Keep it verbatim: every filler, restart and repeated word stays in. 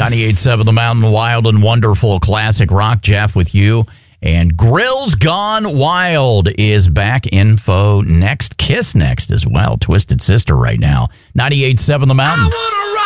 ninety-eight point seven The Mountain, Wild and Wonderful Classic Rock. Jeff with you. And Grills Gone Wild is back. Info next. Kiss next as well. Twisted Sister right now. ninety-eight point seven The Mountain.